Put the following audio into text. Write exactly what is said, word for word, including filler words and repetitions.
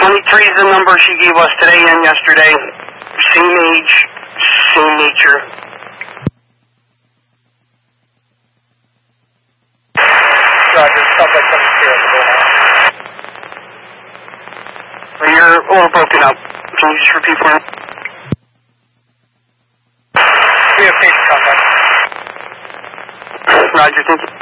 twenty-three is the number she gave us today and yesterday. Same age, same nature. Roger, sounds like something's here at the door now. You're a little broken up. Can you just repeat for me? We have patient contact. Roger, thank you.